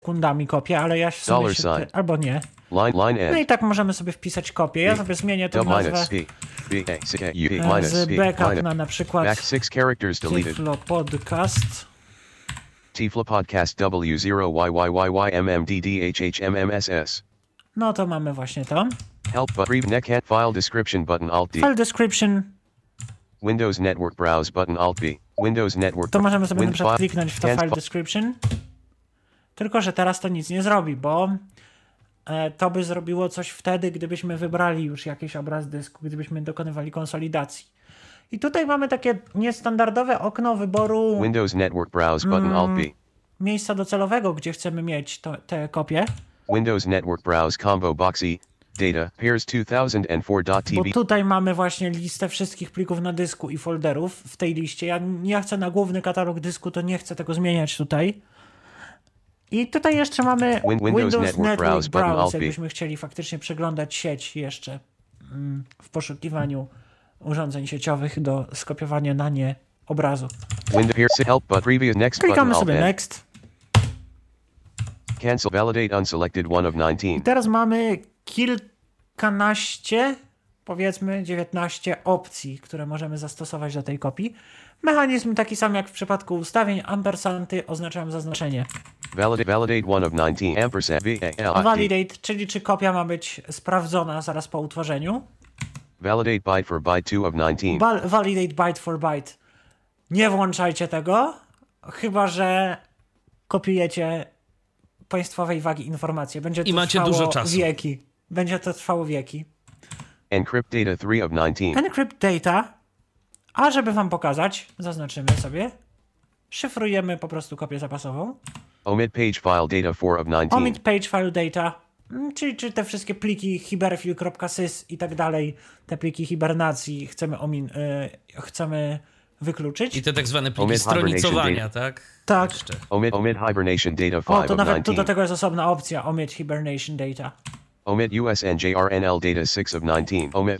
sekundami kopię, ale ja sobie albo nie. No i tak możemy sobie wpisać kopię. Ja sobie zmienię tę nazwę z backup na przykład Tiflo Podcast. Tiflo Podcast W0YYYYMMDDHHMMSS. No to mamy właśnie to. Help button, neckhat file description button Alt D. File description. Windows Network Browse button Alt B. Windows Network. To możemy sobie na przykład kliknąć w to file description. Tylko że teraz to nic nie zrobi, bo to by zrobiło coś wtedy, gdybyśmy wybrali już jakiś obraz dysku, gdybyśmy dokonywali konsolidacji. I tutaj mamy takie niestandardowe okno wyboru Windows Network Browse button Alt B. Miejsca docelowego, gdzie chcemy mieć te kopie. Windows Network Browse Combo Boxy Data Pairs 2004.tv. Bo tutaj mamy właśnie listę wszystkich plików na dysku i folderów w tej liście. Ja chcę na główny katalog dysku, to nie chcę tego zmieniać tutaj. I tutaj jeszcze mamy Windows Network Browse, jakbyśmy chcieli faktycznie przeglądać sieć jeszcze w poszukiwaniu urządzeń sieciowych do skopiowania na nie obrazu. Klikamy sobie Next. Cancel validate unselected one of 19. I teraz mamy kilkanaście, powiedzmy 19 opcji, które możemy zastosować do tej kopii. Mechanizm taki sam jak w przypadku ustawień, ampersandy oznaczają zaznaczenie. Validate one of 19 ampersand. Validate, czyli czy kopia ma być sprawdzona zaraz po utworzeniu. Validate byte for byte 2 of 19. Validate byte for byte. Nie włączajcie tego, chyba że kopiujecie państwowej wagi informacje. Będzie to i macie dużo czasu. Wieki. Będzie to trwało wieki. Encrypt data 3 of 19. Encrypt data. A żeby wam pokazać, zaznaczymy sobie. Szyfrujemy po prostu kopię zapasową. Omit page file data 4 of 19. Omit page file data. Czyli te wszystkie pliki hiberfil.sys i tak dalej, te pliki hibernacji chcemy wykluczyć. I te tak zwane pliki stronicowania, tak? Tak. Omit hibernation data 5 to nawet 19. tu do tego jest osobna opcja. Omit hibernation data. Omit USNJRNL data 6 of 19. Omit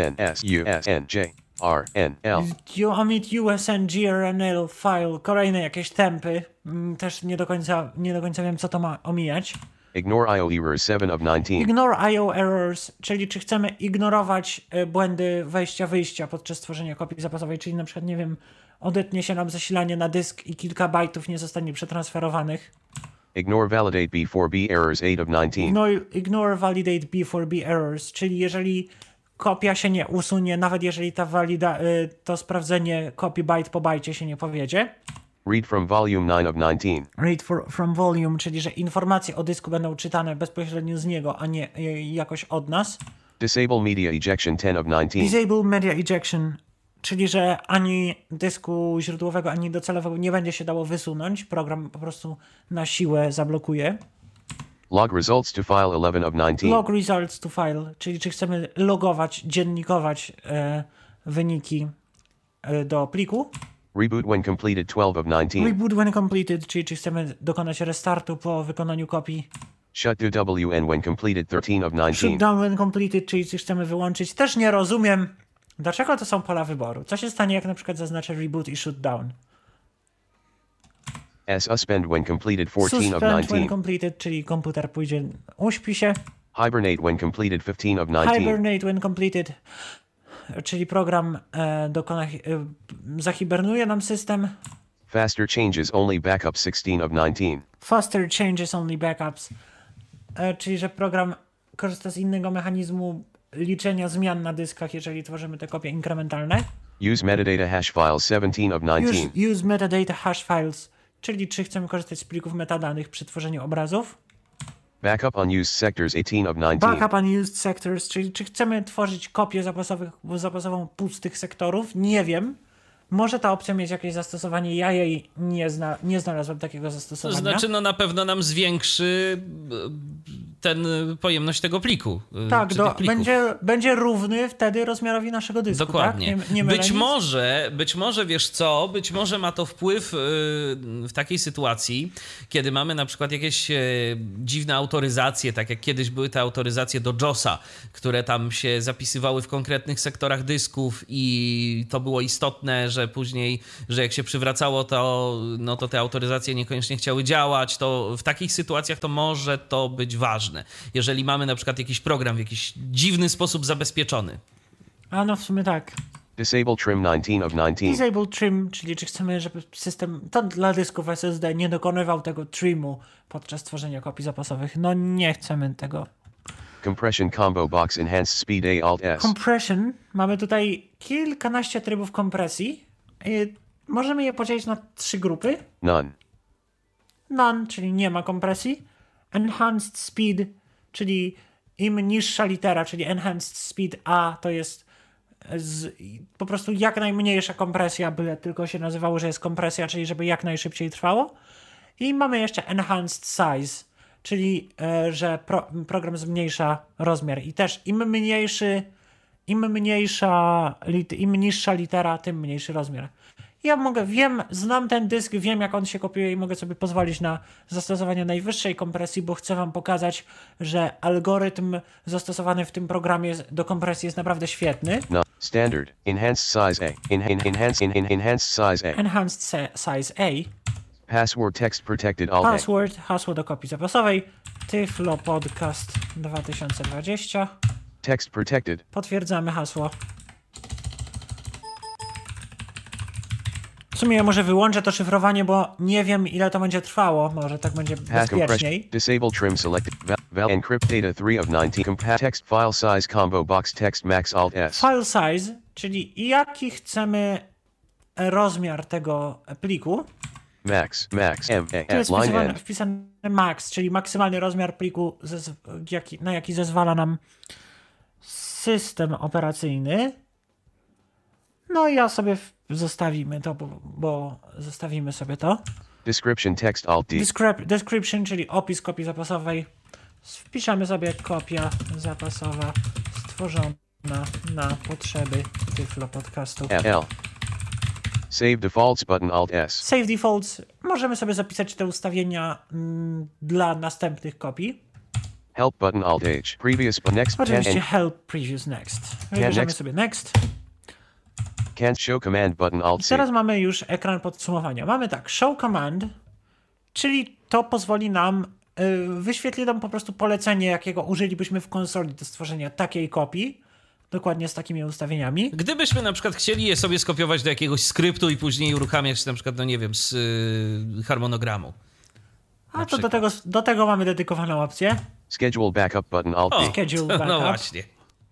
USNSUSNJRNL. Omit USNGRNL file. Kolejne jakieś tempy. Też nie do końca wiem, co to ma omijać. Ignore IO errors 7 of 19. Ignore IO errors, czyli czy chcemy ignorować błędy wejścia-wyjścia podczas tworzenia kopii zapasowej, czyli na przykład, nie wiem, odetnie się nam zasilanie na dysk i kilka bajtów nie zostanie przetransferowanych. Ignore validate B4B errors 8 of 19. Ignore validate B4B errors, czyli jeżeli kopia się nie usunie, nawet jeżeli to sprawdzenie kopii byte po bajcie się nie powiedzie. Read from volume 9 of 19. Read from volume, czyli że informacje o dysku będą czytane bezpośrednio z niego, a nie jakoś od nas. Disable media ejection 10 of 19. Disable media ejection, czyli że ani dysku źródłowego, ani docelowego nie będzie się dało wysunąć. Program po prostu na siłę zablokuje. Log results to file 11 of 19. Log results to file, czyli czy chcemy logować, dziennikować wyniki do pliku. Reboot when completed 12 of 19. Reboot when completed, czyli czy chcemy dokonać restartu po wykonaniu kopii. Shut to WN when completed 13 of 19. Shut down when completed, czyli czy chcemy wyłączyć. Też nie rozumiem, dlaczego to są pola wyboru. Co się stanie, jak na przykład zaznaczę reboot i shut down? Suspend when completed 14 of 19. Suspend when completed, czyli komputer pójdzie, uśpi się. Hibernate when completed 15 of 19. Hibernate when completed, czyli program zahibernuje nam system. Faster changes only backup 16 of 19. Faster changes only backups, czyli że program korzysta z innego mechanizmu liczenia zmian na dyskach, jeżeli tworzymy te kopie inkrementalne. Use metadata hash files 17 of 19. Use metadata hash files, czyli czy chcemy korzystać z plików metadanych przy tworzeniu obrazów. Backup unused sectors 18 of 19. Backup unused sectors, czyli czy chcemy tworzyć kopię zapasową pustych sektorów? Nie wiem. Może ta opcja mieć jakieś zastosowanie, ja jej nie znalazłem takiego zastosowania. To znaczy, na pewno nam zwiększy pojemność tego pliku. Tak, czy tych plików. będzie równy wtedy rozmiarowi naszego dysku. Dokładnie. Tak? Nie być może, wiesz co, być może ma to wpływ w takiej sytuacji, kiedy mamy na przykład jakieś dziwne autoryzacje, tak jak kiedyś były te autoryzacje do JOSa, które tam się zapisywały w konkretnych sektorach dysków i to było istotne, że później, że jak się przywracało to te autoryzacje niekoniecznie chciały działać, to w takich sytuacjach to może to być ważne. Jeżeli mamy na przykład jakiś program w jakiś dziwny sposób zabezpieczony. A no w sumie tak. Disable trim 19 of 19. Disable trim, czyli czy chcemy, żeby system to dla dysków SSD nie dokonywał tego trimu podczas tworzenia kopii zapasowych. No nie chcemy tego. Compression combo box enhanced speed A Alt S. Compression. Mamy tutaj kilkanaście trybów kompresji. Możemy je podzielić na 3 grupy. None. None, czyli nie ma kompresji. Enhanced speed, czyli im niższa litera, czyli enhanced speed A, to jest po prostu jak najmniejsza kompresja, byle tylko się nazywało, że jest kompresja, czyli żeby jak najszybciej trwało. I mamy jeszcze enhanced size, czyli że program zmniejsza rozmiar. I też im niższa litera, tym mniejszy rozmiar. Ja znam ten dysk, wiem jak on się kopiuje i mogę sobie pozwolić na zastosowanie najwyższej kompresji, bo chcę wam pokazać, że algorytm zastosowany w tym programie do kompresji jest naprawdę świetny. No, standard, enhanced size A, enhanced size A. Enhanced size A. Password text protected Alt A. Password, hasło do kopii zapasowej. Tyflo Podcast 2020. Text protected. Potwierdzamy hasło. W sumie ja może wyłączę to szyfrowanie, bo nie wiem ile to będzie trwało. Może tak będzie bezpieczniej. Disable trim selected. Val encrypt data 3 of 19. Text file size combo box text max Alt S. File size, czyli jaki chcemy rozmiar tego pliku. Max, Tu jest wpisane max, czyli maksymalny rozmiar pliku, na jaki zezwala nam system operacyjny. No i ja sobie zostawimy to, bo zostawimy sobie to. Description text Alt D. Description, czyli opis kopii zapasowej. Wpiszemy sobie kopia zapasowa stworzona na potrzeby Tyflo Podcastu. L. Save defaults button Alt S. Save defaults. Możemy sobie zapisać te ustawienia dla następnych kopii. Help button Alt H. Previous but next. Oczywiście help previous next. Wybierzemy sobie next. Can't show command button Alt C. Teraz mamy już ekran podsumowania. Mamy tak, show command, czyli to pozwoli nam, wyświetli nam po prostu polecenie, jakiego użylibyśmy w konsoli do stworzenia takiej kopii, dokładnie z takimi ustawieniami. Gdybyśmy na przykład chcieli je sobie skopiować do jakiegoś skryptu i później uruchamiać na przykład, no nie wiem, z harmonogramu. A to do tego mamy dedykowaną opcję. Schedule backup button Alt D. Schedule backup. No właśnie.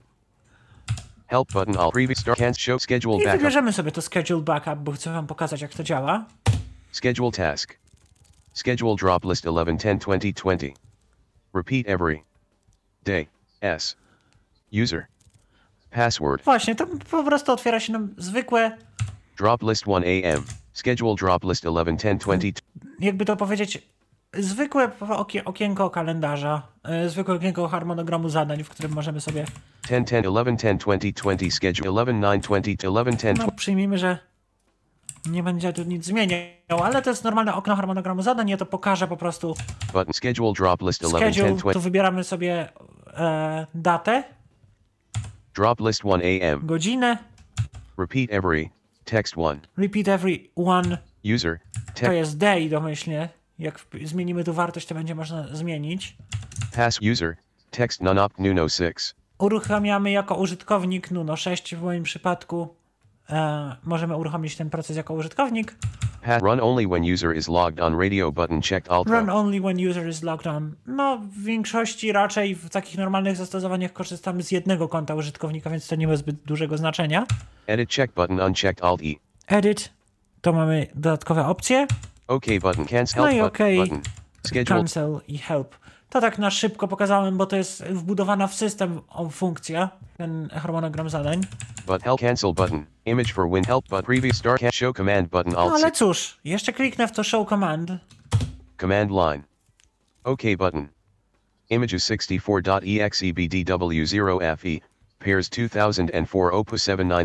Help button Alt previous start can't show schedule I backup. wybierzemy sobie to schedule backup, bo chcę wam pokazać jak to działa. Schedule task. Schedule drop list 11/10/2020. Repeat every day. S. User. Password. Właśnie, to po prostu otwiera się nam zwykłe, Drop list 1 a.m. Schedule drop list 11/10/20. jakby to powiedzieć, zwykłe okienko kalendarza, zwykłe okienko harmonogramu zadań, w którym możemy sobie 10/10 11/10/2020 schedule 11/9/20 to 11/10. no, przyjmijmy, że nie będzie tu nic zmieniał, ale to jest normalne okno harmonogramu zadań, ja to pokażę po prostu. Button schedule drop list Schedule, 11/10/20. tu wybieramy sobie datę, Drop list 1 a.m. godzinę, Repeat every. Text 1. repeat every one, User. to jest day domyślnie. Jak zmienimy tu wartość, to będzie można zmienić. Pass user. Text none up Nuno 6. Uruchamiamy jako użytkownik Nuno 6 w moim przypadku. Możemy uruchomić ten proces jako użytkownik. Run only when user is logged on radio button checked alt. Run only when user is logged on. No, w większości raczej w takich normalnych zastosowaniach korzystamy z jednego konta użytkownika, więc to nie ma zbyt dużego znaczenia. Edit check button unchecked alt E. Edit. To mamy dodatkowe opcje. OK button cancel No help i button. OK, Button. Schedule. cancel i help. To tak na szybko pokazałem, bo to jest wbudowana w system funkcja, ten harmonogram zadań. But help cancel button. Image for win help but previous start can't show command button No alt. ale cóż, jeszcze kliknę w to show command. Command line. OK button. Images64.exebdw0fe. Pairs 2004 Opus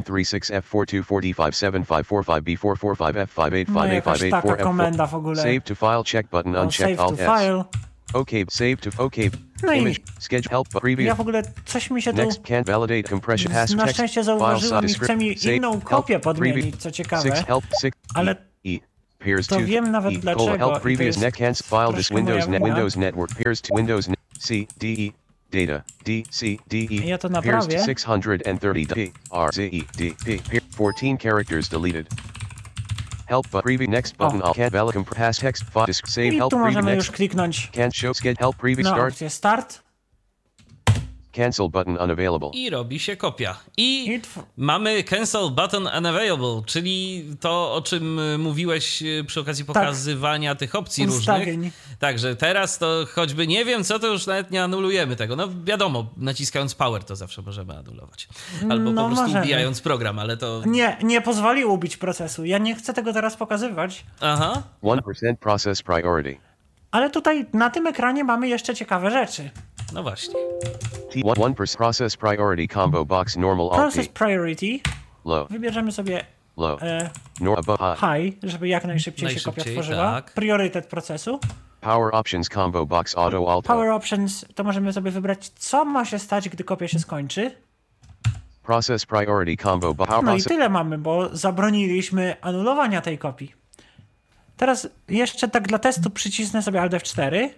7936F42575545B445F585A584 komenda F4. w ogóle. Save to file check button unchecked Save Alt to S. file. OK, save to OK. No i Image schedule help previous. ja w ogóle coś mi się tu Next can't validate compression has na text szczęście file zauważyłem i size chce mi script. inną Save, kopię help, podmienić, previous. co ciekawe. Six help six Ale Pairs to two wiem nawet E, dlaczego. help I to previous jest next file this troszkę moja Windows wina. Windows Network pairs to Windows C D E data D C D E Ja to pairs naprawię. to 630 D R Z E D P 14 characters deleted. Help preview next button all can't valid has text file disk save I help tu preview możemy już next kliknąć can't show schedule help preview na start opcję start. cancel button unavailable. I robi się kopia. I I mamy cancel button unavailable, czyli to, o czym mówiłeś przy okazji pokazywania tych opcji ustawień. różnych. Także teraz to choćby nie wiem co, to już nawet nie anulujemy tego. No wiadomo, naciskając power to zawsze możemy anulować. Albo No po prostu możemy. ubijając program, ale to... Nie pozwoli ubić procesu. Ja nie chcę tego teraz pokazywać. Aha. 1% process priority. Ale tutaj na tym ekranie mamy jeszcze ciekawe rzeczy. No właśnie. T1% process priority combo box normal alt Process P priority. low Wybierzemy sobie low nor above high. high, żeby jak najszybciej się kopia Najszybciej, tworzyła. tak. Priorytet procesu. Power options combo box auto alt Power options to możemy sobie wybrać, co ma się stać, gdy kopia się skończy. process priority combo box No i tyle mamy, bo zabroniliśmy anulowania tej kopii. Teraz jeszcze tak dla testu przycisnę sobie Alt F4.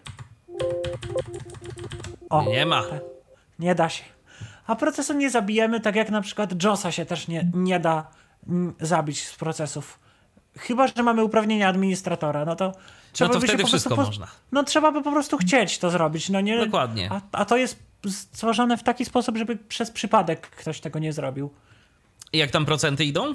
O, Nie ma. nie da się. A procesu nie zabijemy, tak jak na przykład JOSa się też nie da zabić z procesów. Chyba że mamy uprawnienia administratora, no to trzeba to by wtedy się po prostu wszystko można. No trzeba by po prostu chcieć to zrobić. No nie, Dokładnie. A to jest stworzone w taki sposób, żeby przez przypadek ktoś tego nie zrobił. I jak tam procenty idą?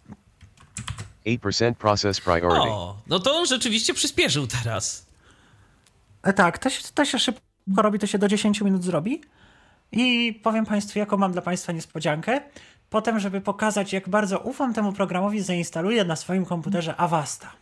8% process priority. O, no to on rzeczywiście przyspieszył teraz. Tak, to się szybko robi, to się do 10 minut zrobi. I powiem Państwu, jaką mam dla Państwa niespodziankę. Potem, żeby pokazać, jak bardzo ufam temu programowi, zainstaluję na swoim komputerze Avasta.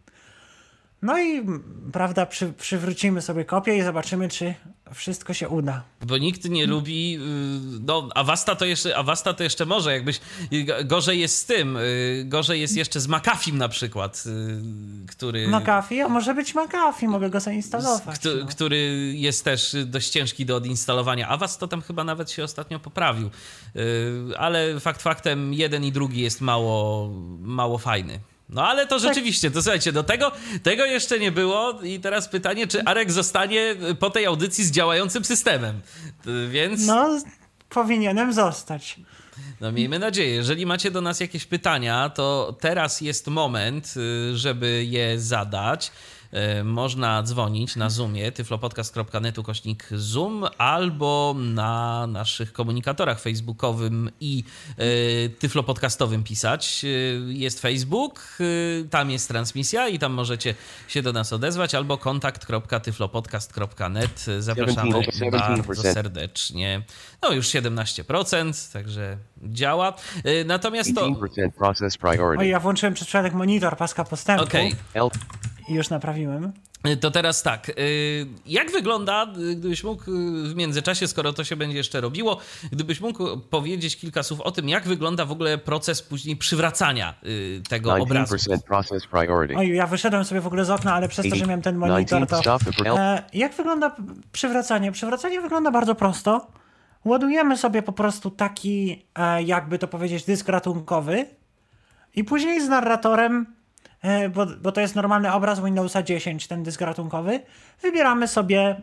No i, prawda, przywrócimy sobie kopię i zobaczymy, czy wszystko się uda. Bo nikt nie lubi, no Avasta to jeszcze może, jakbyś, gorzej jest z tym, gorzej jest jeszcze z McAfee na przykład, który... McAfee? A może być McAfee, mogę go zainstalować. Który jest też dość ciężki do odinstalowania. Avast to tam chyba nawet się ostatnio poprawił, ale faktem jeden i drugi jest mało fajny. No ale to rzeczywiście, to słuchajcie, do tego jeszcze nie było i teraz pytanie, czy Arek zostanie po tej audycji z działającym systemem, więc... No, powinienem zostać. No miejmy nadzieję. Jeżeli macie do nas jakieś pytania, to teraz jest moment, żeby je zadać. Można dzwonić na Zoomie tyflopodcast.net/Zoom albo na naszych komunikatorach facebookowym i tyflopodcastowym pisać. Jest Facebook, tam jest transmisja i tam możecie się do nas odezwać, albo kontakt.tyflopodcast.net. Zapraszamy bardzo serdecznie. No już 17%, także działa. Natomiast to... 18% process priority. Oj, ja włączyłem przez przypadek monitor paska postępu. Okej. I już naprawiłem. To teraz tak, jak wygląda, gdybyś mógł w międzyczasie, skoro to się będzie jeszcze robiło, gdybyś mógł powiedzieć kilka słów o tym, jak wygląda w ogóle proces później przywracania tego obrazu. 19% process priority. Oj, ja wyszedłem sobie w ogóle z okna, ale przez to, że miałem ten monitor, to... Jak wygląda przywracanie? Przywracanie wygląda bardzo prosto. Ładujemy sobie po prostu taki, jakby to powiedzieć, dysk ratunkowy i później z narratorem, bo to jest normalny obraz Windowsa 10, ten dysk ratunkowy, wybieramy sobie,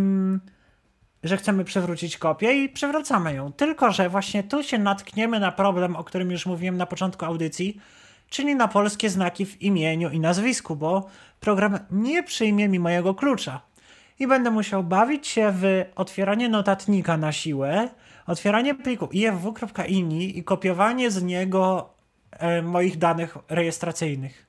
że chcemy przywrócić kopię i przywracamy ją. Tylko że właśnie tu się natkniemy na problem, o którym już mówiłem na początku audycji, czyli na polskie znaki w imieniu i nazwisku, bo program nie przyjmie mi mojego klucza. I będę musiał bawić się w otwieranie notatnika na siłę, otwieranie pliku ifw.ini i kopiowanie z niego moich danych rejestracyjnych.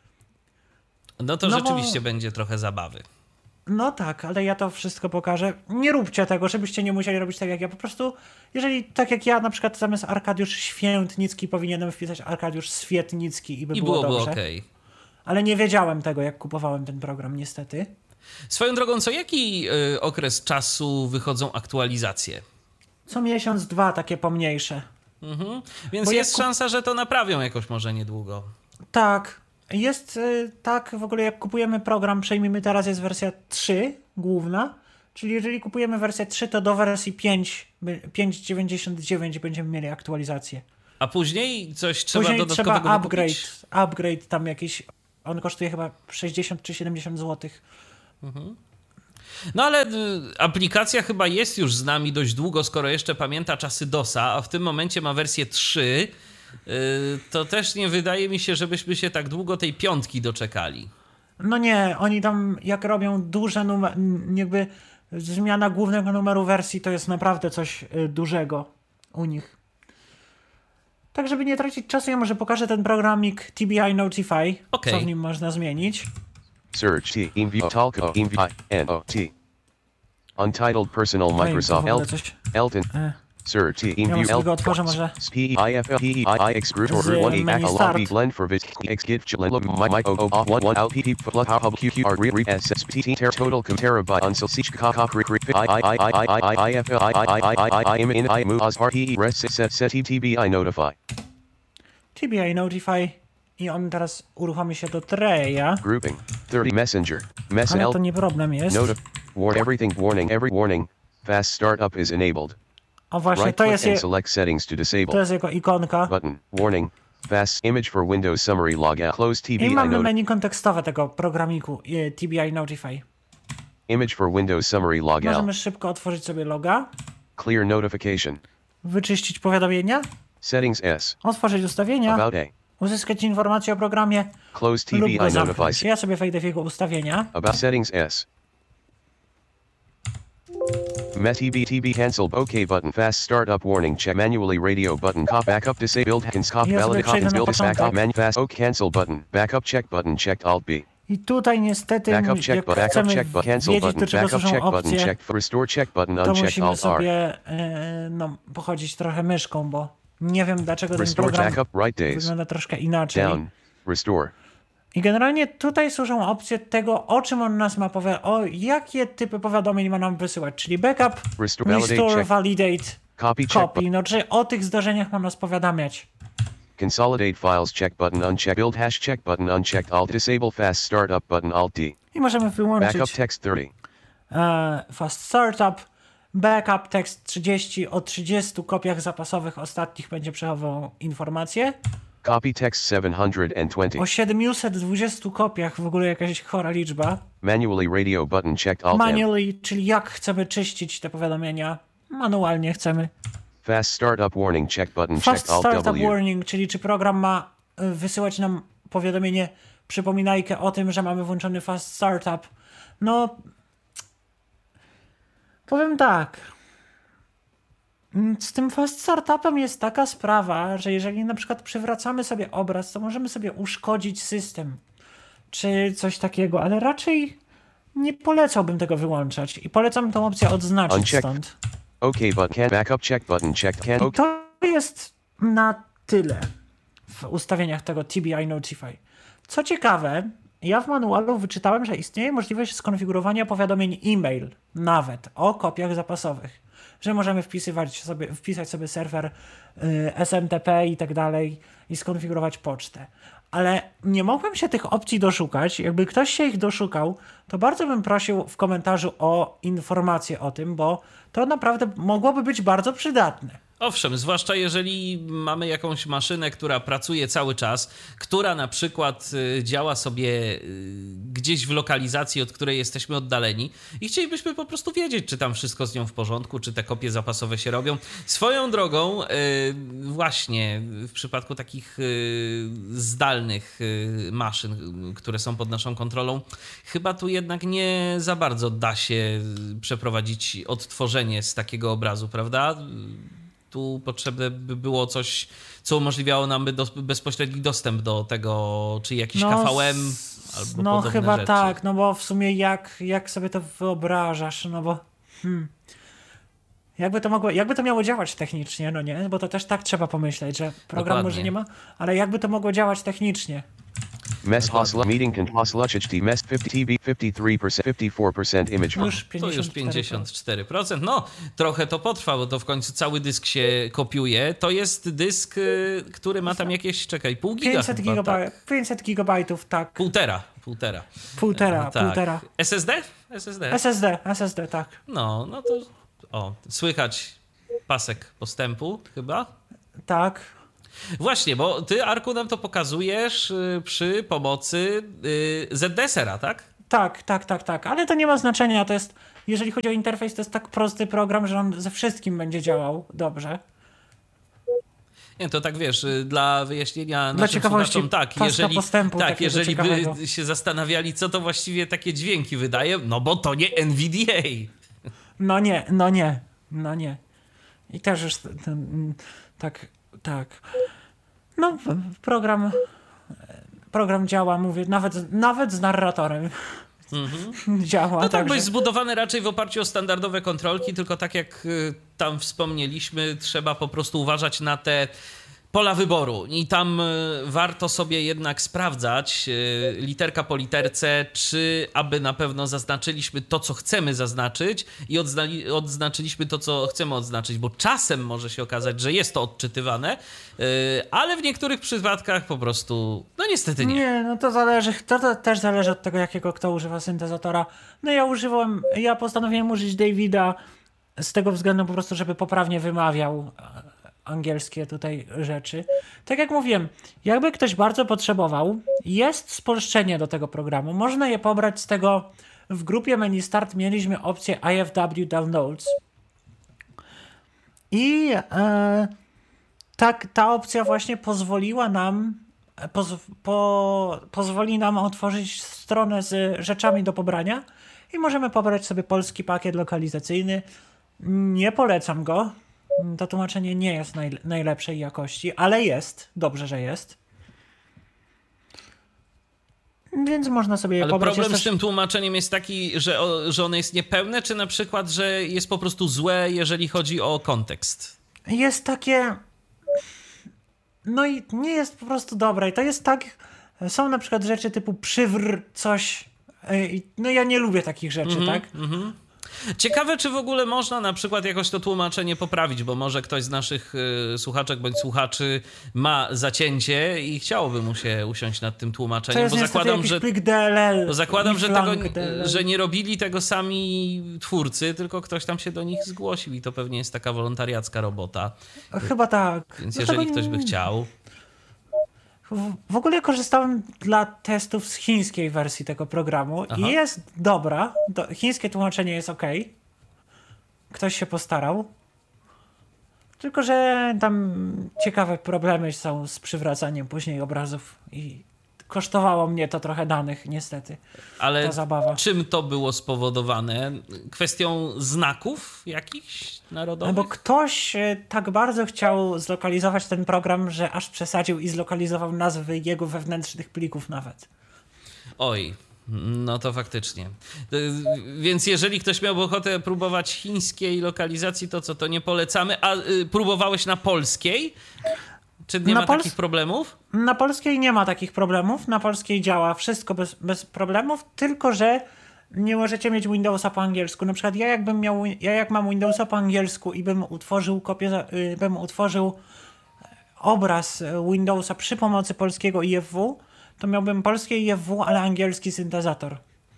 No to rzeczywiście będzie trochę zabawy. No tak, ale ja to wszystko pokażę. Nie róbcie tego, żebyście nie musieli robić tak jak ja. Po prostu, jeżeli tak jak ja na przykład zamiast Arkadiusz Świętnicki powinienem wpisać Arkadiusz Swietnicki i byłoby dobrze. okej. Ale nie wiedziałem tego, jak kupowałem ten program, niestety. Swoją drogą, co jaki okres czasu wychodzą aktualizacje? Co miesiąc, 2 takie pomniejsze. Więc Bo jest szansa, że to naprawią jakoś może niedługo. Tak. Jest tak, w ogóle jak kupujemy program, przejmijmy teraz jest wersja 3 główna, czyli jeżeli kupujemy wersję 3, to do wersji 5.99 będziemy mieli aktualizację. A później coś trzeba Później dodatkowego trzeba dokupić? upgrade tam jakiś, on kosztuje chyba 60 czy 70 zł. No ale aplikacja chyba jest już z nami dość długo, skoro jeszcze pamięta czasy DOS-a, a w tym momencie ma wersję 3, to też nie wydaje mi się, żebyśmy się tak długo tej 5 doczekali. No nie, oni tam jak robią duże numery, jakby zmiana głównego numeru wersji to jest naprawdę coś dużego u nich. Tak, żeby nie tracić czasu, ja może pokażę ten programik TBI Notify, co w nim można zmienić. Search T, Talco, NOT. Untitled Personal Microsoft Elton. Search T, go otworzę może Excruit Order 1 Blend for Vis Xgit Chilelo My 1 Out PP Hub QQ SST Total Terabyte Unsel Sich Cock I Move As Part Rest Set TBI Notify. TBI Notify i on teraz uruchomi się do Treya. Grouping 30 Messenger Ale to nie problem jest. Warning every warning. Fast startup is enabled. O właśnie, Right to click jest, and select settings to disable. to jest jego ikonka. Button. Warning. Fast image for Windows summary logout. Close TBI I mamy Notify. menu kontekstowe tego programiku TBI Notify. Image for Windows summary logout. Możemy szybko otworzyć sobie loga, Clear notification. wyczyścić powiadomienia, Settings S. otworzyć ustawienia, About A. uzyskać informacje o programie Close lub TBI go zamknąć. Notify. Ja sobie wejdę w jego ustawienia. About settings S. TB cancel OK button. Fast startup warning. Check manually radio button. Cop backup disabled. Cop Ja sobie valid przejdę copies na build backup początek. man fast OK cancel button. Backup check button checked Alt B. I tutaj niestety, Backup check jak backup chcemy check button cancel wiedzieć, button. do czego Backup służą check button opcje, check restore check button to uncheck musimy Alt R. sobie pochodzić trochę myszką, bo nie wiem dlaczego ten Restore program backup right days. wygląda troszkę inaczej. Down. Restore. I generalnie tutaj służą opcje tego, o czym on nas ma o jakie typy powiadomień ma nam wysyłać, czyli backup, restore, validate, Copy check copy, no czy o tych zdarzeniach ma nas powiadamiać. Consolidate files check button unchecked. Build hash check button unchecked. Alt disable fast startup button Alt D. I możemy wyłączyć Backup text 30. fast startup, backup text 30, o 30 kopiach zapasowych ostatnich będzie przechowywał informacje. Copy text 720. O 720 kopiach, w ogóle jakaś chora liczba. Manually radio button checked Alt M. Manually, czyli jak chcemy czyścić te powiadomienia. Manualnie chcemy. Fast startup warning check button Fast checked Alt startup W. warning, czyli czy program ma wysyłać nam powiadomienie, przypominajkę o tym, że mamy włączony fast startup. No, powiem tak. Z tym fast startupem jest taka sprawa, że jeżeli na przykład przywracamy sobie obraz, to możemy sobie uszkodzić system, czy coś takiego, ale raczej nie polecałbym tego wyłączać i polecam tą opcję odznaczyć Uncheck. stąd. OK button backup check button checked can. I to jest na tyle w ustawieniach tego TBI Notify. Co ciekawe, ja w manualu wyczytałem, że istnieje możliwość skonfigurowania powiadomień e-mail nawet o kopiach zapasowych. Że możemy wpisać sobie serwer SMTP i tak dalej i skonfigurować pocztę. Ale nie mogłem się tych opcji doszukać. Jakby ktoś się ich doszukał, to bardzo bym prosił w komentarzu o informację o tym, bo to naprawdę mogłoby być bardzo przydatne. Owszem, zwłaszcza jeżeli mamy jakąś maszynę, która pracuje cały czas, która na przykład działa sobie gdzieś w lokalizacji, od której jesteśmy oddaleni i chcielibyśmy po prostu wiedzieć, czy tam wszystko z nią w porządku, czy te kopie zapasowe się robią. Swoją drogą, właśnie w przypadku takich zdalnych maszyn, które są pod naszą kontrolą, chyba tu jednak nie za bardzo da się przeprowadzić odtworzenie z takiego obrazu, prawda? Tu potrzebne by było coś, co umożliwiało nam bezpośredni dostęp do tego, czy jakiś KVM albo podobne chyba rzeczy. tak, no bo w sumie jak sobie to wyobrażasz, no bo jakby to miało działać technicznie, no nie? Bo to też tak trzeba pomyśleć, że program Dokładnie. może nie ma, ale jakby to mogło działać technicznie. Mes hasla meeting can hasluchht mes 50 TB 53%, 54% image. To już 54%. No, trochę to potrwa, bo to w końcu cały dysk się kopiuje. To jest dysk, który ma tam jakieś, pół giga 500 chyba, tak? 500 gigabajtów, tak. Półtora. Półtora. SSD? SSD, tak. No to słychać pasek postępu chyba. Tak. Właśnie, bo ty, Arku, nam to pokazujesz przy pomocy ZDSera, tak? Tak, ale to nie ma znaczenia, to jest, jeżeli chodzi o interfejs, to jest tak prosty program, że on ze wszystkim będzie działał dobrze. Nie, to tak wiesz, dla wyjaśnienia dla naszym słuchaczom, jeżeli ciekawego. by się zastanawiali, co to właściwie takie dźwięki wydaje, no bo to nie NVDA. No nie. I też już tak. No, program działa, mówię, nawet z narratorem działa. No tak, bo jest zbudowany raczej w oparciu o standardowe kontrolki, tylko tak jak tam wspomnieliśmy, trzeba po prostu uważać na te pola wyboru i tam warto sobie jednak sprawdzać literka po literce, czy aby na pewno zaznaczyliśmy to, co chcemy zaznaczyć i odznaczyliśmy to, co chcemy odznaczyć, bo czasem może się okazać, że jest to odczytywane, ale w niektórych przypadkach po prostu, no niestety nie. Nie, no to zależy, to też zależy od tego, jakiego kto używa syntezatora. No ja postanowiłem użyć Davida z tego względu po prostu, żeby poprawnie wymawiał angielskie tutaj rzeczy. Tak jak mówiłem, jakby ktoś bardzo potrzebował, jest spolszczenie do tego programu. Można je pobrać z tego, w grupie menu start mieliśmy opcję IFW Downloads. I ta opcja właśnie pozwoliła nam pozwoli nam otworzyć stronę z rzeczami do pobrania i możemy pobrać sobie polski pakiet lokalizacyjny. Nie polecam go. To tłumaczenie nie jest najlepszej jakości, ale jest. Dobrze, że jest. Więc można sobie je pobrać. Ale problem z tym tłumaczeniem jest taki, że ono jest niepełne, czy na przykład, że jest po prostu złe, jeżeli chodzi o kontekst? Jest takie... No i nie jest po prostu dobre. I to jest tak... Są na przykład rzeczy typu przywr coś... No ja nie lubię takich rzeczy, tak? Ciekawe, czy w ogóle można na przykład jakoś to tłumaczenie poprawić, bo może ktoś z naszych słuchaczek bądź słuchaczy ma zacięcie i chciałoby mu się usiąść nad tym tłumaczeniem, bo zakładam, że nie robili tego sami twórcy, tylko ktoś tam się do nich zgłosił i to pewnie jest taka wolontariacka robota. Chyba tak. Więc jeżeli ktoś by chciał... W ogóle korzystałem dla testów z chińskiej wersji tego programu i jest dobra. Chińskie tłumaczenie jest ok. Ktoś się postarał. Tylko że tam ciekawe problemy są z przywracaniem później obrazów i kosztowało mnie to trochę danych, niestety. Ale ta zabawa. Czym to było spowodowane? Kwestią znaków jakichś narodowych? Bo ktoś tak bardzo chciał zlokalizować ten program, że aż przesadził i zlokalizował nazwy jego wewnętrznych plików nawet. Oj, no to faktycznie. Więc jeżeli ktoś miałby ochotę próbować chińskiej lokalizacji, to co, to nie polecamy. A próbowałeś na polskiej? Czy nie ma takich problemów? Na polskiej nie ma takich problemów. Na polskiej działa wszystko bez problemów, tylko że nie możecie mieć Windowsa po angielsku. Na przykład jak mam Windowsa po angielsku i bym utworzył obraz Windowsa przy pomocy polskiego IFW, to miałbym polskie IFW, ale angielski syntezator.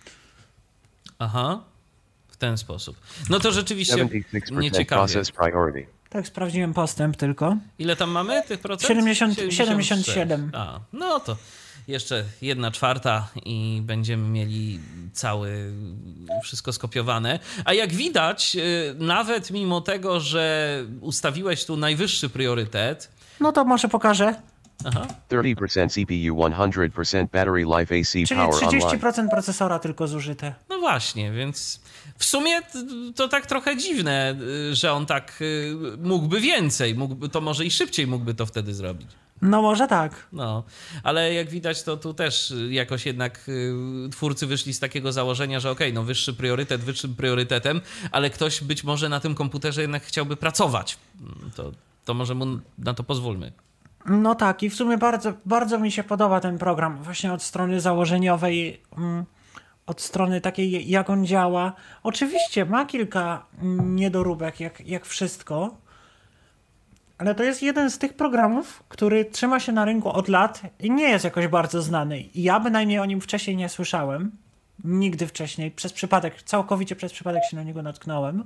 Aha, w ten sposób. No to rzeczywiście nieciekawie. Tak, sprawdziłem postęp tylko. Ile tam mamy tych procent? 77. A, no to jeszcze 1/4 i będziemy mieli wszystko skopiowane. A jak widać, nawet mimo tego, że ustawiłeś tu najwyższy priorytet... No to może pokażę. Aha. 30% CPU, 100% battery life AC czyli power 30% procesora tylko zużyte. No właśnie, więc w sumie to tak trochę dziwne, że on tak mógłby więcej, to może i szybciej mógłby to wtedy zrobić. No może tak. No, ale jak widać, to tu też jakoś jednak twórcy wyszli z takiego założenia, że okej, no wyższy priorytet wyższym priorytetem, ale ktoś być może na tym komputerze jednak chciałby pracować. To może mu na to pozwólmy. No tak, i w sumie bardzo, bardzo mi się podoba ten program, właśnie od strony założeniowej, od strony takiej, jak on działa. Oczywiście ma kilka niedoróbek, jak wszystko, ale to jest jeden z tych programów, który trzyma się na rynku od lat i nie jest jakoś bardzo znany. I ja bynajmniej o nim wcześniej nie słyszałem. Nigdy wcześniej. Całkowicie przez przypadek się na niego natknąłem.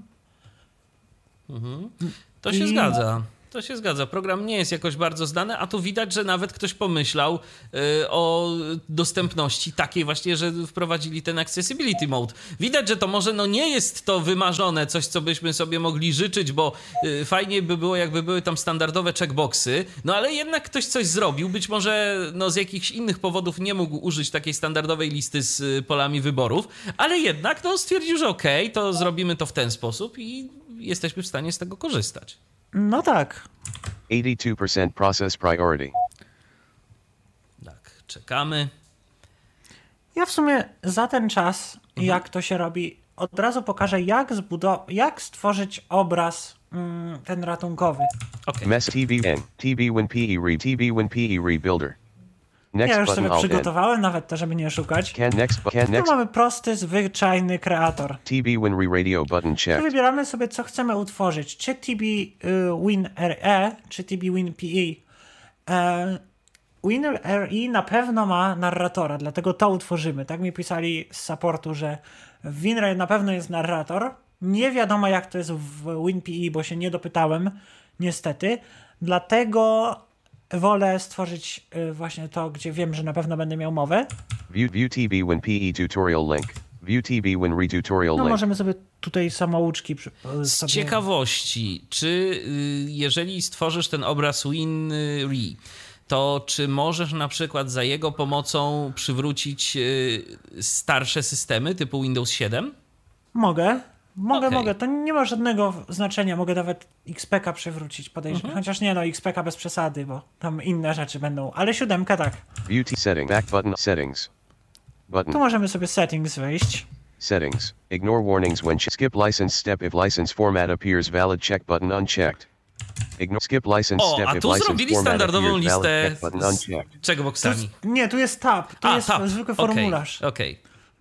To się zgadza. To się zgadza. Program nie jest jakoś bardzo znany, a tu widać, że nawet ktoś pomyślał o dostępności takiej właśnie, że wprowadzili ten accessibility mode. Widać, że to może nie jest to wymarzone, coś co byśmy sobie mogli życzyć, bo fajnie by było, jakby były tam standardowe checkboxy, no ale jednak ktoś coś zrobił. Być może z jakichś innych powodów nie mógł użyć takiej standardowej listy z polami wyborów, ale jednak stwierdził, że okej, to zrobimy to w ten sposób i jesteśmy w stanie z tego korzystać. No tak. 82% process priority. Tak, czekamy. Ja w sumie za ten czas, jak to się robi, od razu pokażę, jak stworzyć obraz ten ratunkowy. Okay. Mess TBN, TB1 PE Rebuilder. Next Ja już button sobie Alt N. przygotowałem nawet to, żeby nie szukać. Can next. Tu mamy prosty, zwyczajny kreator. TB1 Re-Radio button Tu checked. wybieramy sobie, co chcemy utworzyć. Czy TB-Win RE, czy TB-Win PE. Win RE na pewno ma narratora, dlatego to utworzymy. Tak mi pisali z supportu, że w WinRE na pewno jest narrator. Nie wiadomo, jak to jest w WinPE, bo się nie dopytałem, niestety. Dlatego wolę stworzyć właśnie to, gdzie wiem, że na pewno będę miał mowę. View TB1 PE tutorial link. View TB1 Re tutorial No link. możemy sobie tutaj samouczki Z ciekawości, czy jeżeli stworzysz ten obraz WinRE, to czy możesz na przykład za jego pomocą przywrócić starsze systemy typu Windows 7? Mogę. Okej. To nie ma żadnego znaczenia. Mogę nawet XPK przywrócić, podejrzewam. Chociaż nie, XPK bez przesady, bo tam inne rzeczy będą. Ale 7 tak. View setting. Back button. Settings. Tu Button. możemy sobie settings wejść. Settings. Ignore warnings when skip license step if license format appears valid check button unchecked. Ignore skip license O, step a if tu license zrobili format standardową appears valid listę check button z unchecked. checkboxami. Nie, tu jest tab. Tu jest tab. zwykły Okej, formularz. okej.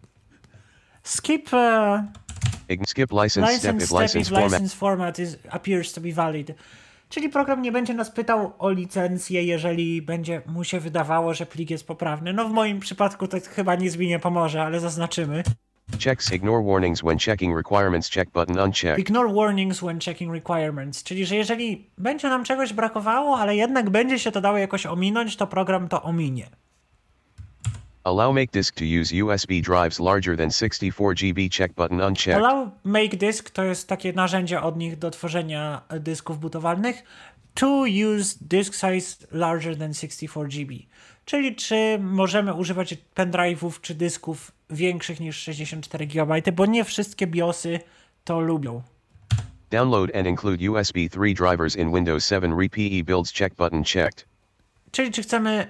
Skip Skip license step license if step license if format. license format appears to be valid. Czyli program nie będzie nas pytał o licencję, jeżeli będzie mu się wydawało, że plik jest poprawny. No w moim przypadku to chyba nic mi nie pomoże, ale zaznaczymy. Checks. Ignore warnings when checking requirements check button unchecked. Ignore warnings when checking requirements. Czyli, że jeżeli będzie nam czegoś brakowało, ale jednak będzie się to dało jakoś ominąć, to program to ominie. Allow make disk to use USB drives larger than 64 GB check button unchecked. Allow make disk to jest takie narzędzie od nich do tworzenia dysków bootowalnych. To use disk size larger than 64 GB. Czyli czy możemy używać pendrive'ów czy dysków większych niż 64 GB, bo nie wszystkie BIOSy to lubią. Download and include USB 3 drivers in Windows 7 Re-PE builds check button checked. Czyli czy chcemy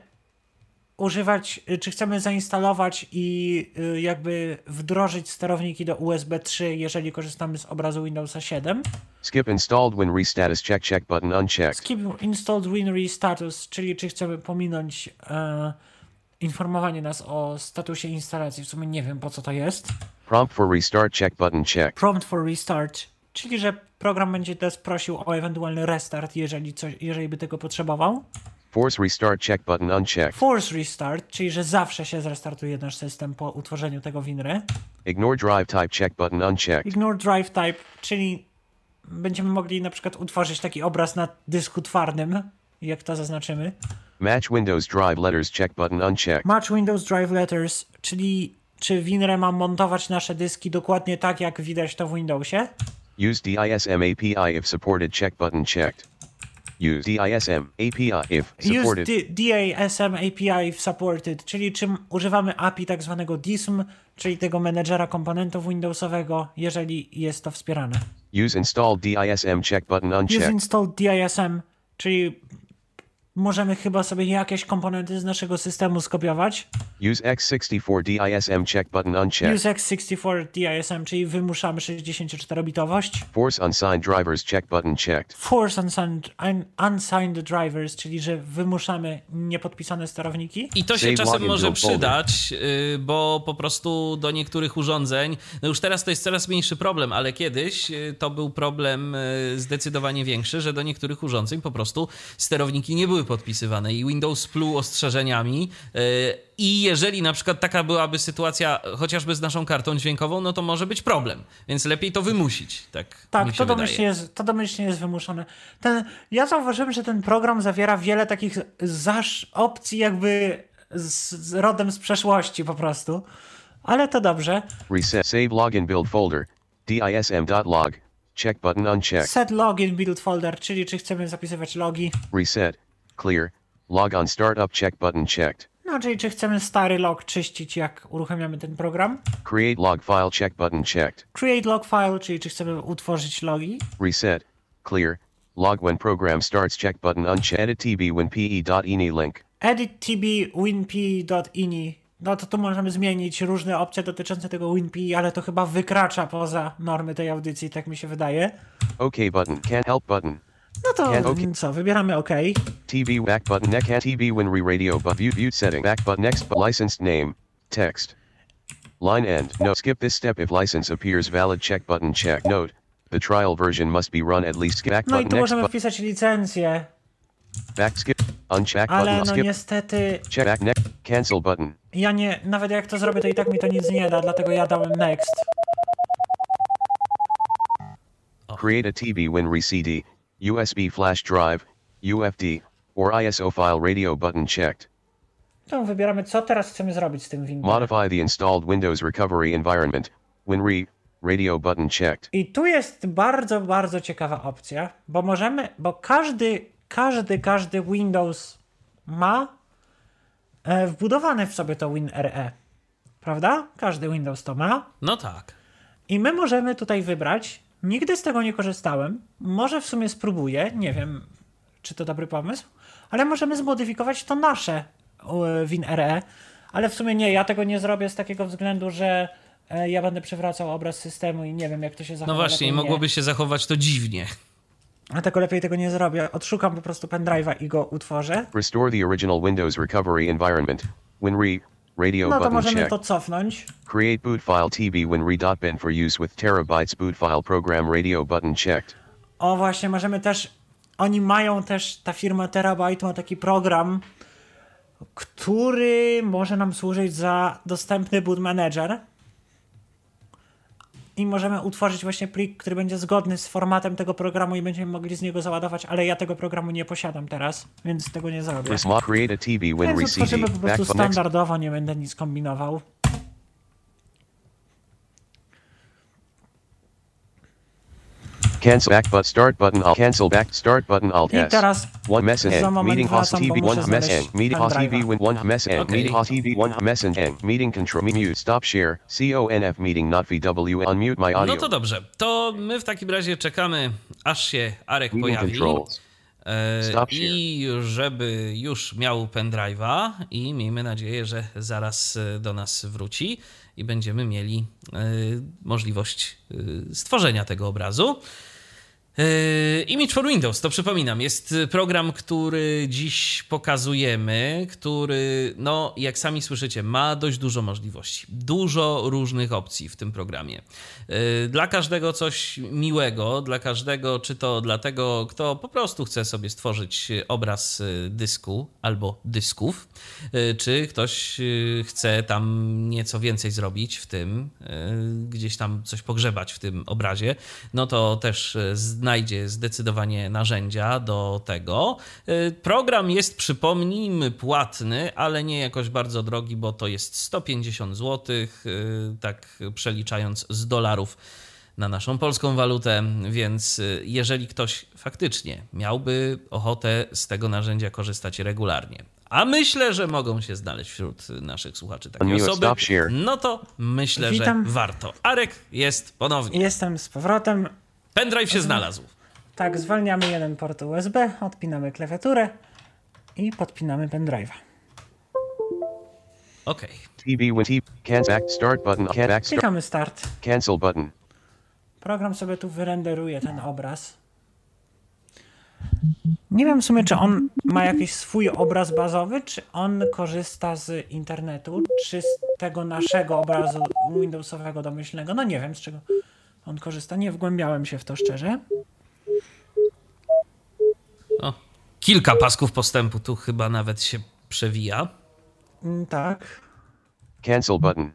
czy chcemy zainstalować i jakby wdrożyć sterowniki do USB 3, jeżeli korzystamy z obrazu Windowsa 7. Skip installed when restatus check button unchecked. Skip installed WinRE status, czyli czy chcemy pominąć informowanie nas o statusie instalacji. W sumie nie wiem, po co to jest. Prompt for restart check button checked. Prompt for restart, czyli że program będzie nas prosił o ewentualny restart, jeżeli by tego potrzebował. Force restart check button unchecked. Force restart, czyli że zawsze się zrestartuje nasz system po utworzeniu tego WinRE. Ignore drive type check button unchecked. Ignore drive type, czyli będziemy mogli na przykład utworzyć taki obraz na dysku twardym, jak to zaznaczymy. Match Windows drive letters check button unchecked. Match Windows Drive Letters, czyli czy WinRE ma montować nasze dyski dokładnie tak, jak widać to w Windowsie. Use DISM API if supported check button checked. Use DISM API if supported. Use DISM API if supported, czyli czym używamy API tak zwanego DISM, czyli tego menedżera komponentów Windowsowego, jeżeli jest to wspierane. Use installed DISM check button Use unchecked. installed DISM, czyli możemy chyba sobie jakieś komponenty z naszego systemu skopiować. Use X64 DISM check button unchecked. Use X64 DISM, czyli wymuszamy 64-bitowość. Force unsigned drivers check button checked. Force unsigned drivers, czyli że wymuszamy niepodpisane sterowniki. I to się czasem może przydać, bo po prostu do niektórych urządzeń, no już teraz to jest coraz mniejszy problem, ale kiedyś to był problem zdecydowanie większy, że do niektórych urządzeń po prostu sterowniki nie były podpisywane i Windows pluł ostrzeżeniami. I jeżeli na przykład taka byłaby sytuacja chociażby z naszą kartą dźwiękową, no to może być problem, więc lepiej to wymusić, tak mi się wydaje. To domyślnie jest wymuszone. Ja zauważyłem, że ten program zawiera wiele takich opcji jakby rodem z przeszłości po prostu, ale to dobrze. Reset save login build folder, dism.log, check button unchecked. Set login build folder, czyli czy chcemy zapisywać logi. Reset, clear, log on startup check button checked. No, czyli czy chcemy stary log czyścić, jak uruchamiamy ten program. Create log file check button checked. Create log file, czyli czy chcemy utworzyć logi. Reset, clear, log when program starts check button unchecked. Edit tb when pe.ini link. Edit tb winpe.ini. No to tu możemy zmienić różne opcje dotyczące tego WinPE, ale to chyba wykracza poza normy tej audycji, tak mi się wydaje. OK button, can't help button. No to co, wybieramy OK. TB back button, neck TB when re-radio but view setting, back button, next licensed name, text. Line end, no, skip this step if license appears valid, check button check. Note, the trial version must be run at least, back no button, i tu możemy wpisać licencję. Back skip, uncheck ale button, no skip, niestety check back, next, cancel button. Ja nie, nawet jak to zrobię, to i tak mi to nic nie da, dlatego ja dałem next. Create a TB when re-CD, USB flash drive, UFD, or ISO file radio button checked. To wybieramy, co teraz chcemy zrobić z tym Windowsem. Modify the installed Windows recovery environment, when radio button checked. I tu jest bardzo, bardzo ciekawa opcja, bo bo każdy Windows ma wbudowane w sobie to WinRE. Prawda? Każdy Windows to ma. No tak. I my możemy tutaj wybrać, nigdy z tego nie korzystałem, może w sumie spróbuję, nie wiem, czy to dobry pomysł, ale możemy zmodyfikować to nasze WinRE, ale w sumie nie, ja tego nie zrobię z takiego względu, że ja będę przywracał obraz systemu i nie wiem, jak to się zachowa. No właśnie, mogłoby się zachować to dziwnie. A tego lepiej tego nie zrobię. Odszukam po prostu pendrive'a i go utworzę. Restore the original Windows recovery environment, when radio no to button możemy checked. to cofnąć. Create boot file tb when re.bin for use with terabytes boot file program radio button checked. O właśnie, możemy też, oni mają też, ta firma Terabyte ma taki program, który może nam służyć za dostępny boot manager. I możemy utworzyć właśnie plik, który będzie zgodny z formatem tego programu i będziemy mogli z niego załadować, ale ja tego programu nie posiadam teraz, więc tego nie zrobię. Więc utworzymy po prostu standardowo, nie będę nic kombinował. Cancel back but start button alt cancel back start button alt I teraz one message za moment meeting host wracam, bo TV muszę one message znaleźć meeting host TV pendrive'a. when one message meeting host TV one message meeting control mute stop share conf meeting not VW unmute my audio. No to dobrze, to my w takim razie czekamy, aż się Arek Meeting pojawi. controls. I żeby już miał pendrive'a i miejmy nadzieję, że zaraz do nas wróci i będziemy mieli możliwość stworzenia tego obrazu. Image for Windows, to przypominam, jest program, który dziś pokazujemy, który, no jak sami słyszycie, ma dość dużo możliwości, dużo różnych opcji w tym programie. Dla każdego coś miłego, dla każdego, czy to dla tego, kto po prostu chce sobie stworzyć obraz dysku albo dysków, czy ktoś chce tam nieco więcej zrobić w tym, gdzieś tam coś pogrzebać w tym obrazie, no to też znajdzie zdecydowanie narzędzia do tego. Program jest, przypomnijmy, płatny, ale nie jakoś bardzo drogi, bo to jest 150 zł, tak przeliczając z dolarów na naszą polską walutę, więc jeżeli ktoś faktycznie miałby ochotę z tego narzędzia korzystać regularnie, a myślę, że mogą się znaleźć wśród naszych słuchaczy takie osoby, no to myślę, że warto. Arek jest ponownie. Jestem z powrotem. Pendrive się znalazł. Tak, zwalniamy jeden port USB, odpinamy klawiaturę i podpinamy pendrive'a. Okej. TB when T can back start button can back start Klikamy start. cancel button. Program sobie tu wyrenderuje ten obraz. Nie wiem w sumie, czy on ma jakiś swój obraz bazowy, czy on korzysta z internetu, czy z tego naszego obrazu Windowsowego domyślnego. No nie wiem, z czego on korzysta. Nie wgłębiałem się w to szczerze. O, kilka pasków postępu tu chyba nawet się przewija. Tak. Cancel button.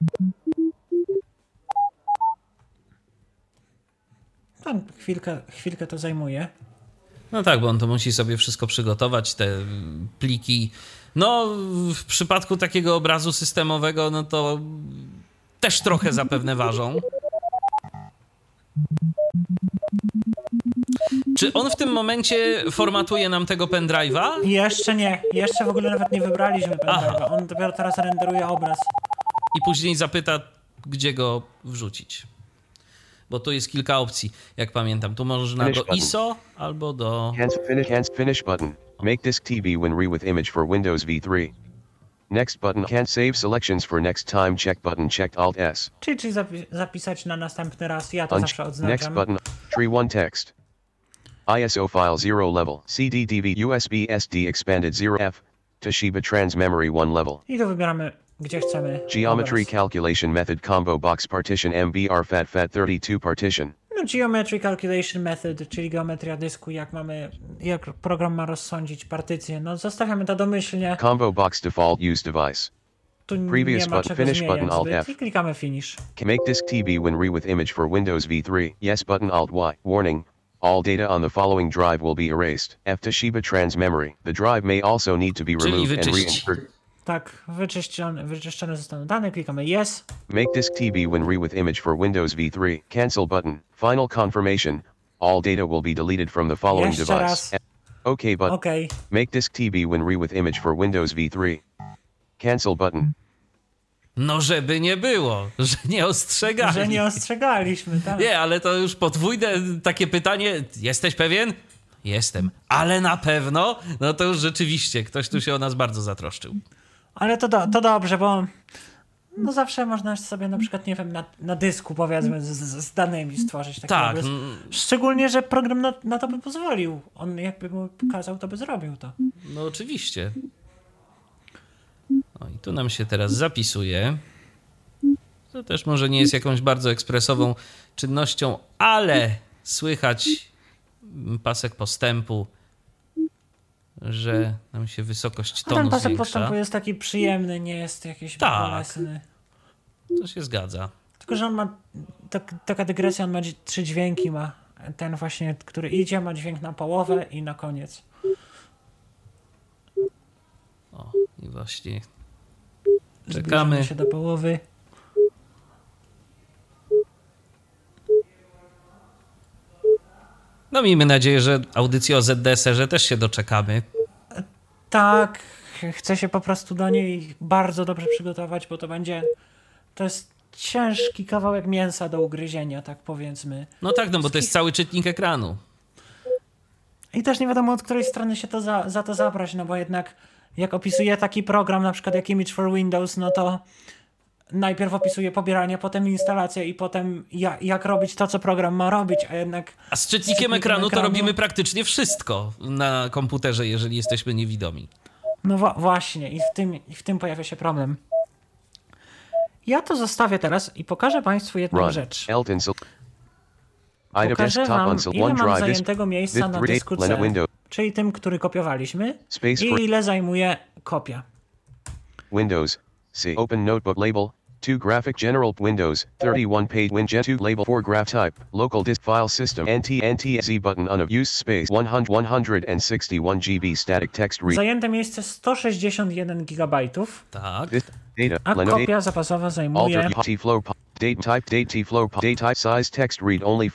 Tam chwilkę to zajmuje. No tak, bo on to musi sobie wszystko przygotować, te pliki. No, w przypadku takiego obrazu systemowego, no to też trochę zapewne ważą. Czy on w tym momencie formatuje nam tego pendrive'a? Jeszcze nie. Jeszcze w ogóle nawet nie wybraliśmy pendrive'a. On dopiero teraz renderuje obraz. I później zapyta, gdzie go wrzucić. Bo tu jest kilka opcji, jak pamiętam. Tu można do ISO albo do... Finish button. Make disk TB when re with image for Windows V3. Next button. Can't save selections for next time. Check button checked Alt S. Czyli zapisać na następny raz. Ja to zawsze Next odznaczam. button. Tree 1 text. ISO file 0 level. CDDV USB SD expanded 0F. Toshiba trans memory 1 level. I tu wybieramy, gdzie chcemy. Geometry obraz. calculation method combo box partition MBR FAT32 partition. No, Geometry Calculation Method, czyli geometria dysku, jak program ma rozsądzić partycję. No zostawiamy to domyślnie. Combo box default use device. Tu Previous nie ma button, czego finish zmieniać button, Alt zbyt F. i klikamy Finish. Make disk TB when re with image for Windows V3. Yes button Alt Y. Warning. All data on the following drive will be erased. F Toshiba trans memory. The drive may also need to be Czyli removed and wyczyścić. reinsert. Tak, wyczyszczone zostaną dane, klikamy Yes. Make disk TB when re with image for Windows V3. Cancel button. Final confirmation. All data will be deleted from the following Jeszcze device. raz. OK button. Okej. Make disk TB when re with image for Windows V3. Cancel button. No żeby nie było, że nie ostrzegali. Że nie ostrzegaliśmy, tak. Nie, ale to już podwójne takie pytanie. Jesteś pewien? Jestem. Ale na pewno? No to już rzeczywiście ktoś tu się o nas bardzo zatroszczył. Ale to dobrze, bo no zawsze można sobie na przykład, nie wiem, na dysku powiedzmy z danymi stworzyć taki Tak. obraz. Szczególnie, że program na to by pozwolił. On jakby mu pokazał, to by zrobił to. No oczywiście. O, i tu nam się teraz zapisuje. To też może nie jest jakąś bardzo ekspresową czynnością, ale słychać pasek postępu, że nam się wysokość A tonu ten pasek zwiększa. postępu jest taki przyjemny, nie jest jakiś Tak. bolesny. To się zgadza. Tylko, że on ma, taka dygresja, on ma 3 dźwięki, ma ten właśnie, który idzie, ma dźwięk na połowę i na koniec. O, i właśnie Zbliżamy czekamy. się do połowy. No miejmy nadzieję, że audycji o ZDSR-ze też się doczekamy. Tak, chcę się po prostu do niej bardzo dobrze przygotować, bo to jest ciężki kawałek mięsa do ugryzienia, tak powiedzmy. No tak, no bo to jest cały czytnik ekranu. I też nie wiadomo, od której strony się to za to zabrać, no bo jednak jak opisuję taki program, na przykład jak Image for Windows, no to najpierw opisuję pobieranie, potem instalację i potem jak robić to, co program ma robić, a jednak... A z czytnikiem ekranu to robimy praktycznie wszystko na komputerze, jeżeli jesteśmy niewidomi. No właśnie, i w tym pojawia się problem. Ja to zostawię teraz i pokażę Państwu jedną rzecz. Pokażę Wam, ile mam zajętego miejsca na dysku C, czyli tym, który kopiowaliśmy, i ile zajmuje kopia. Windows C. Open notebook label. 2 graphic general Windows 31 page Winjet 2 label 4 graph type local disk file system NTSC button unused space 161 GB static text read. Zajęte miejsce 161 GB, Tak. Data a kopia zapasowa zajmuje... Alter T-flow date T-flow date size text read only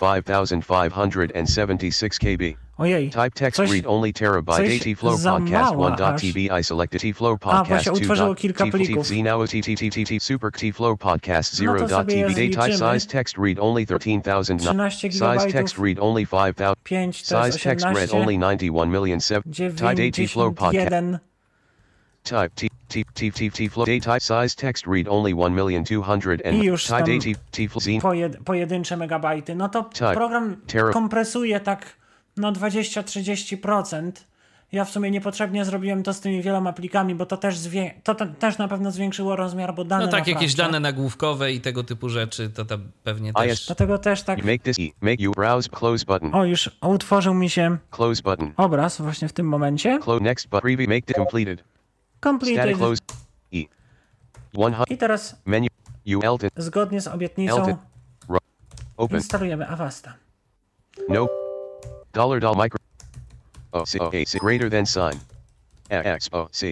5576 KB. Ojej, Type text read only terabyte T-flow podcast 1.tb I selected T-flow podcast 2.tb Z now TTTT super T-flow podcast 0.tb date size text read only 13,000 size text read only 5,000 5 to jest size text read 18, only 91 million type date T-flow podcast 91, type T Flow data size text read only 1,200,000 and I już tam data pojedyncze megabajty. No to Type. program kompresuje tak 20-30%. Ja w sumie niepotrzebnie zrobiłem to z tymi wieloma plikami, bo to też na pewno zwiększyło rozmiar, bo dane No tak, naprawdę. jakieś dane nagłówkowe i tego typu rzeczy, to pewnie też. Dlatego też tak... Make you browse close button. O, już utworzył mi się Close button. obraz właśnie w tym momencie. Close next but preview make the completed. Completed. Static close. 100 I teraz menu Elton zgodnie z obietnicą open instalujemy Avasta. no $$ micro C greater than sign X O C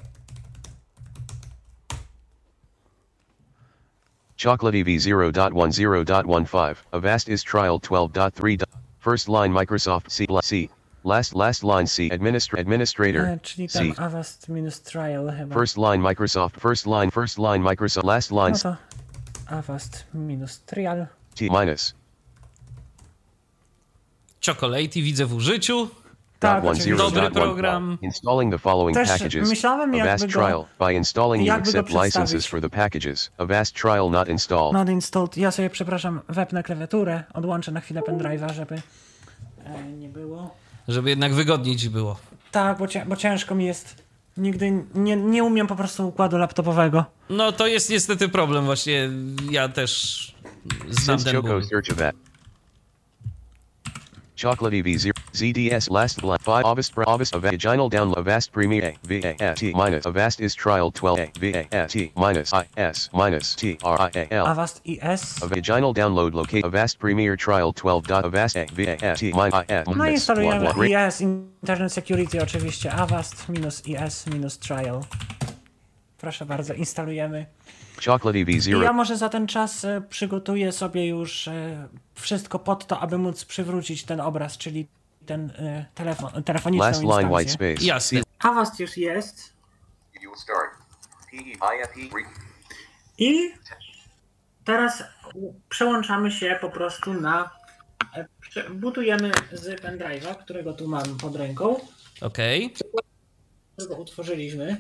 Chocolate EV 0.10.15 Avast is trial 12.3 first line Microsoft C last line C administrator Czyli C tam Avast minus trial chyba. first line Microsoft last line No to Avast minus trial. T minus Chocolate widzę w użyciu. Tak, 1.0.15. oczywiście. Dobry program. Installing the following Też packages. myślałem, Avast jakby go- trial. By installing you jakby go accept licenses przedstawić. for the packages. Avast trial not installed. Not installed. Ja sobie, przepraszam, wepnę klawiaturę, odłączę na chwilę pendrive'a, żeby nie było. Żeby jednak wygodniej ci było. Tak, bo ciężko mi jest. Nigdy nie umiem po prostu układu laptopowego. No to jest niestety problem właśnie. Ja też znam Since ten ból. Choco search Avast. Chocolate EV 0 ZDS last blind 5 Avast vaginal download Avast Premier VAST minus Avast is trial 12 VAST minus IS minus TRIAL. Avast IS. A vaginal download locate Avast Premier trial 12.avast VAST minus No i instalujemy IS, Internet Security oczywiście. Avast minus IS minus trial. Proszę bardzo, instalujemy. Chocolate EV I 0 ja może za ten czas przygotuję sobie już wszystko pod to, aby móc przywrócić ten obraz, czyli ten telefoniczną last line white instancję. space. Jasne. Avast już jest. You will start. PEIFE. I teraz przełączamy się po prostu na... Bootujemy z pendrive'a, którego tu mam pod ręką, Okej. którego utworzyliśmy.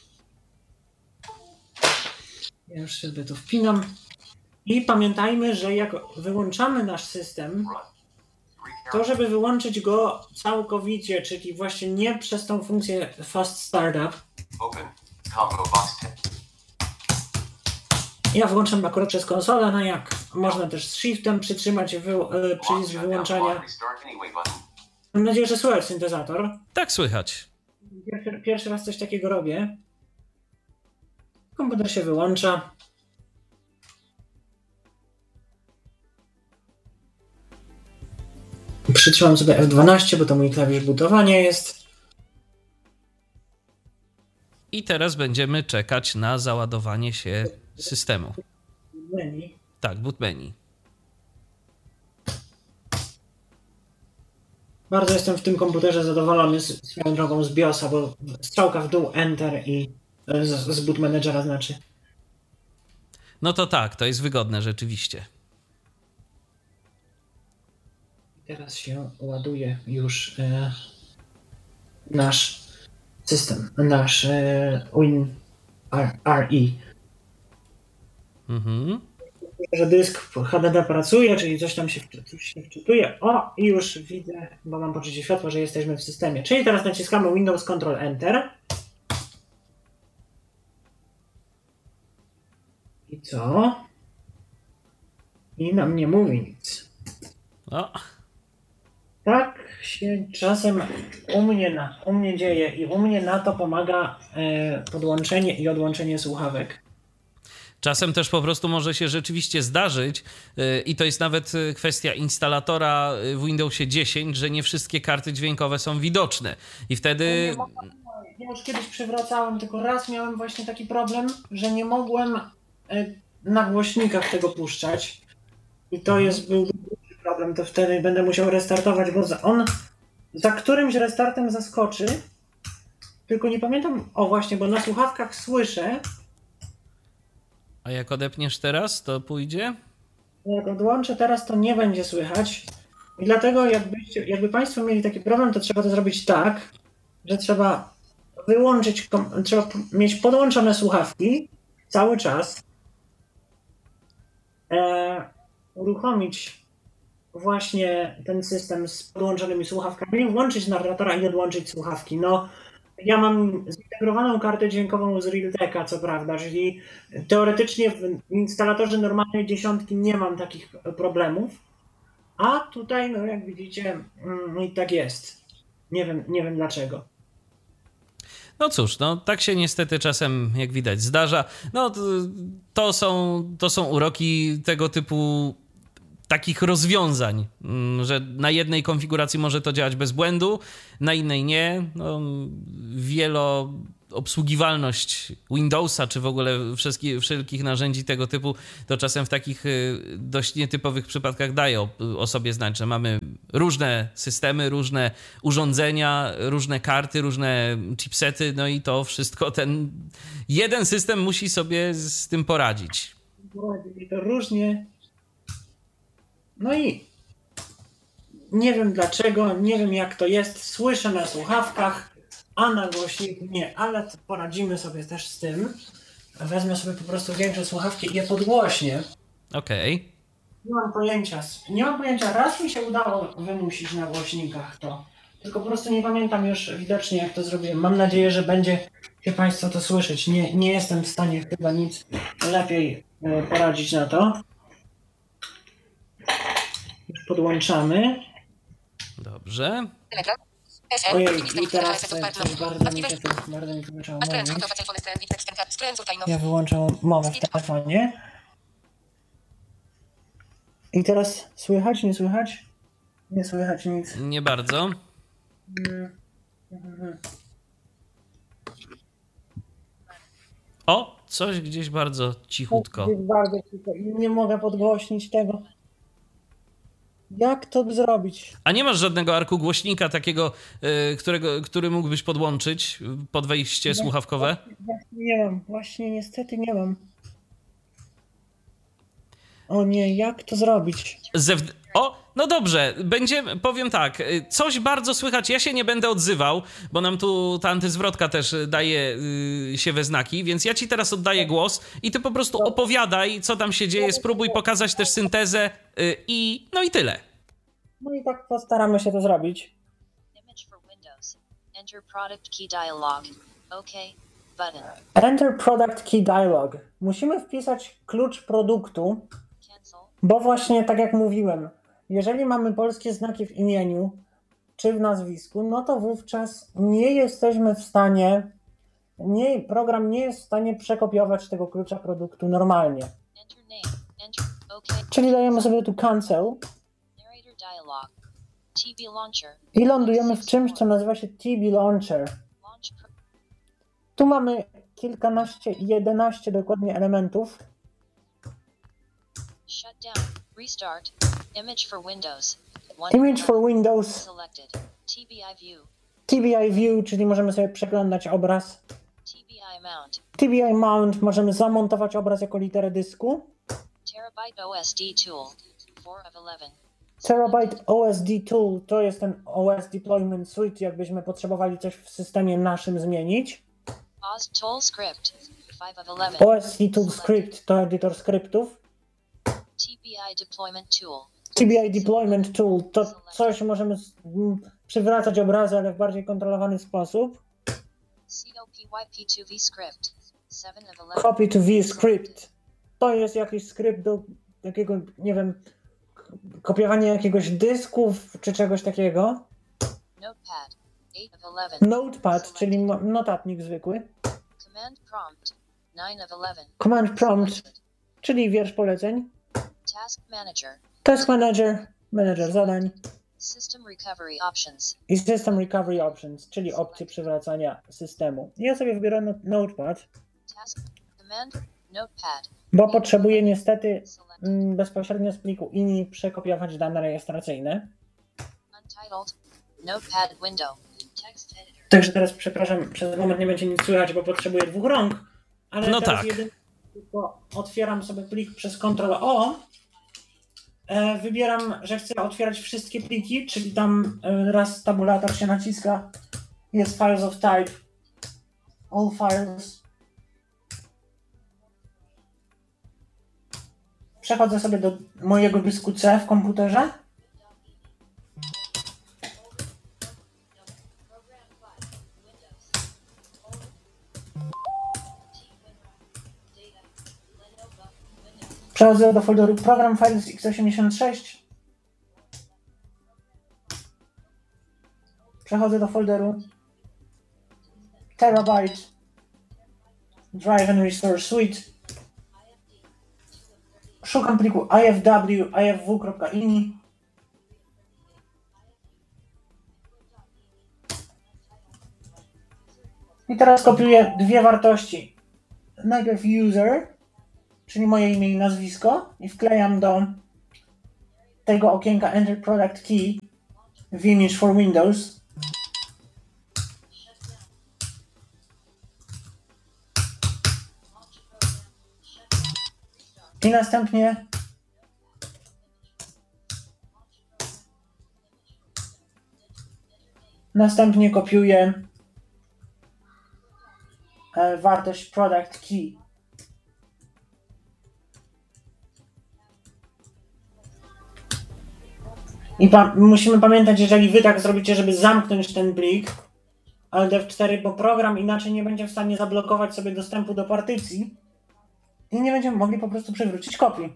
Ja już sobie tu wpinam. I pamiętajmy, że jak wyłączamy nasz system, to żeby wyłączyć go całkowicie, czyli właśnie nie przez tą funkcję Fast Startup. Open. Combo box 10. Ja włączam akurat przez konsolę, no jak można też z Shiftem przytrzymać przycisk wyłączenia. Restart anyway button. Mam nadzieję, że słychać syntezator. Tak słychać. Pierwszy raz coś takiego robię. Komputer się wyłącza. Przytrzymam sobie F12, bo to mój klawisz bootowania jest. I teraz będziemy czekać na załadowanie się systemu. Menu. Tak, boot menu. Bardzo jestem w tym komputerze zadowolony swoją drogą z BIOSa, bo strzałka w dół, Enter i z boot managera znaczy. No to tak, to jest wygodne rzeczywiście. Teraz się ładuje już nasz system, nasz WinRE. Mhm. Że dysk HDD pracuje, czyli coś tam się wczytuje. O, i już widzę, bo mam poczucie światła, że jesteśmy w systemie. Czyli teraz naciskamy Windows Ctrl Enter. I co? I nam nie mówi nic. O, Tak się czasem u mnie dzieje i u mnie na to pomaga podłączenie i odłączenie słuchawek. czasem też po prostu może się rzeczywiście zdarzyć i to jest nawet kwestia instalatora w Windowsie 10, że nie wszystkie karty dźwiękowe są widoczne i wtedy... Ja już kiedyś przywracałem, tylko raz miałem właśnie taki problem, że nie mogłem na głośnikach tego puszczać. I to był duży problem, to wtedy będę musiał restartować, bo on za którymś restartem zaskoczy. Tylko nie pamiętam, o właśnie, bo na słuchawkach słyszę. A jak odepniesz teraz, to pójdzie? Jak odłączę teraz, to nie będzie słychać. I dlatego jakby Państwo mieli taki problem, to trzeba to zrobić tak, że trzeba wyłączyć, trzeba mieć podłączone słuchawki cały czas, uruchomić właśnie ten system z podłączonymi słuchawkami, włączyć narratora i odłączyć słuchawki. No, ja mam zintegrowaną kartę dźwiękową z Realteka, co prawda, czyli teoretycznie w instalatorze normalnej 10 nie mam takich problemów, a tutaj, no jak widzicie, i tak jest. Nie wiem dlaczego. No cóż, no tak się niestety czasem, jak widać, zdarza. No to są uroki tego typu takich rozwiązań, że na jednej konfiguracji może to działać bez błędu, na innej nie. No, wieloobsługiwalność Windowsa, czy w ogóle wszelkich narzędzi tego typu, to czasem w takich dość nietypowych przypadkach daje o sobie znać, że mamy różne systemy, różne urządzenia, różne karty, różne chipsety, no i to wszystko ten jeden system musi sobie z tym poradzić. I to różnie. No i nie wiem dlaczego, nie wiem jak to jest, słyszę na słuchawkach, a na głośniku nie, ale poradzimy sobie też z tym. Wezmę sobie po prostu większe słuchawki i je podgłośnię. Okej. Nie mam pojęcia, raz mi się udało wymusić na głośnikach to, tylko po prostu nie pamiętam już widocznie jak to zrobiłem. Mam nadzieję, że będzie się Państwo to słyszeć. Nie jestem w stanie chyba nic lepiej poradzić na to. Już podłączamy. Dobrze. Ojej, i teraz coś bardzo mi się zaczęło mówić. Ja wyłączam mowę w telefonie. I teraz słychać, nie słychać? Nie słychać nic. Nie bardzo. O, coś gdzieś bardzo cichutko. Bardzo cicho i nie mogę podgłośnić tego. Jak to zrobić? A nie masz żadnego arku głośnika takiego, który mógłbyś podłączyć pod wejście słuchawkowe? Nie mam, właśnie niestety nie mam. O nie, jak to zrobić? No dobrze, powiem tak, coś bardzo słychać, ja się nie będę odzywał, bo nam tu ta antyzwrotka też daje się we znaki, więc ja ci teraz oddaję głos i ty po prostu opowiadaj, co tam się dzieje, spróbuj pokazać też syntezę i tyle. No i tak postaramy się to zrobić. Image for Windows. Enter product key dialog. OK. Button. Enter product key dialog. Musimy wpisać klucz produktu, Cancel. bo właśnie tak jak mówiłem, jeżeli mamy polskie znaki w imieniu czy w nazwisku, no to wówczas nie jesteśmy w stanie, program nie jest w stanie przekopiować tego klucza produktu normalnie. Enter name. Enter. OK. Czyli dajemy sobie tu cancel Narrator dialog. TB launcher. i lądujemy w czymś, co nazywa się TB Launcher. Launch. Tu mamy kilkanaście, 11 dokładnie elementów. Shut down. Restart. Image for Windows. Image for Windows, Selected. TBI view. TBI View, czyli możemy sobie przeglądać obraz. TBI mount. TBI Mount, możemy zamontować obraz jako literę dysku. Terabyte OSD tool. 4 of 11. Terabyte OSD Tool, to jest ten OS Deployment Suite, jakbyśmy potrzebowali coś w systemie naszym zmienić. OS tool script. 5 of 11. OSD Tool Script to edytor skryptów. TBI deployment tool. TBI Deployment Tool to coś, możemy przywracać obrazy, ale w bardziej kontrolowany sposób. COPYP2V script. 7 of 11. Copy to V Script to jest jakiś skrypt do jakiego, nie wiem, kopiowania jakiegoś dysków czy czegoś takiego. Notepad. 8 of 11. Notepad, czyli notatnik zwykły. Command prompt. 9 of 11. Command Prompt, czyli wiersz poleceń. Task manager. Task Manager, menedżer zadań. System recovery options. I System Recovery Options, czyli opcje przywracania systemu. Ja sobie wybiorę Notepad, Task. Command. Notepad. bo potrzebuję niestety Select. bezpośrednio z pliku INI przekopiować dane rejestracyjne. Untitled. Notepad window. Text editor. Także teraz, przepraszam, przez moment nie będzie nic słychać, bo potrzebuję 2 rąk. Ale No teraz tak. tylko otwieram sobie plik przez Ctrl-O. Wybieram, że chcę otwierać wszystkie pliki, czyli tam raz tabulator się naciska, jest Files of Type all files. Przechodzę sobie do mojego dysku C w komputerze. Przechodzę do folderu Program Files x86. Przechodzę do folderu Terabyte Drive and Restore Suite. Szukam pliku ifw.ini. I teraz kopiuję dwie wartości. Najpierw user, czyli moje imię i nazwisko, i wklejam do tego okienka Enter Product Key w Image for Windows. I następnie kopiuję wartość Product Key. I musimy pamiętać, jeżeli wy tak zrobicie, żeby zamknąć ten plik Alt F4, bo program inaczej nie będzie w stanie zablokować sobie dostępu do partycji i nie będziemy mogli po prostu przywrócić kopii.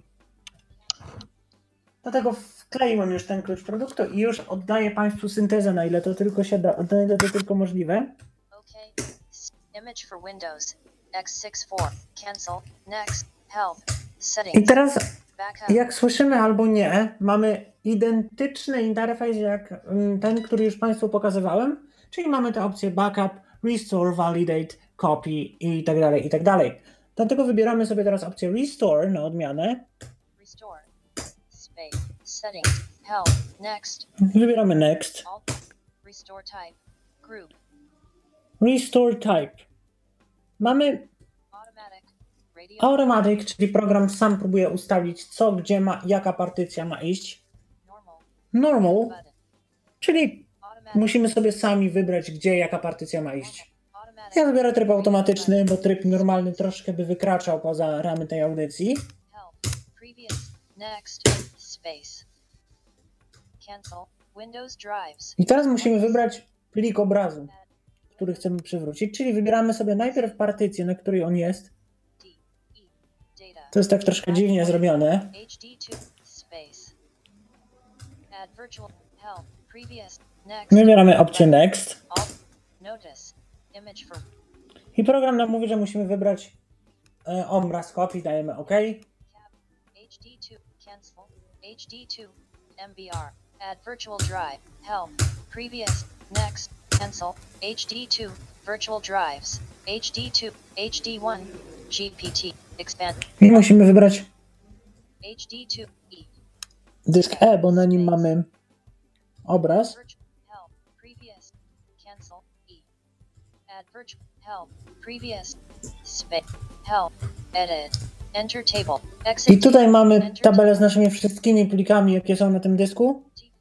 Dlatego wkleiłem już ten klucz produktu i już oddaję Państwu syntezę, na ile to tylko się da, na ile to tylko możliwe. Okay. Image for Windows. X64. Cancel. Next. Health. Settings. I teraz, Backup. jak słyszymy albo nie, mamy identyczny interfejs jak ten, który już Państwu pokazywałem, czyli mamy te opcje backup, restore, validate, copy i tak dalej, i tak dalej. Dlatego wybieramy sobie teraz opcję restore na odmianę. Restore. Space. Settings. Health. Next. Wybieramy next. Alt. Restore type. Group. Restore type. Mamy Automatic. Radio. automatic, czyli program sam próbuje ustalić co, gdzie ma, jaka partycja ma iść. Normal. Normal, Button. czyli Automatic. musimy sobie sami wybrać, gdzie, jaka partycja ma iść. Automatic. Ja wybiorę tryb automatyczny, bo tryb normalny troszkę by wykraczał poza ramy tej audycji. Help. Previous. Next. Space. Cancel. Windows drives. I teraz musimy wybrać plik obrazu, który chcemy przywrócić, czyli wybieramy sobie najpierw partycję, na której on jest. D. E. Data. To jest tak troszkę dziwnie zrobione. HD2. Space. Add virtual. Help. Previous. Next. Wybieramy opcję next. Alt. Notice. Image for. I program nam mówi, że musimy wybrać obraz kopii, dajemy OK. HD2. Cancel. HD2. MBR. Add virtual drive. Help. Previous. Next. Cancel. HD2. Virtual drives. HD2. HD1. GPT. Expand. I musimy wybrać HD2. E. dysk E, bo na nim mamy obraz. Virtual. Help. Previous. Cancel. E. Add virtual. Help. Previous. Space. Help. Edit. Enter table. Exit. I tutaj mamy tabelę z naszymi wszystkimi plikami, jakie są na tym dysku.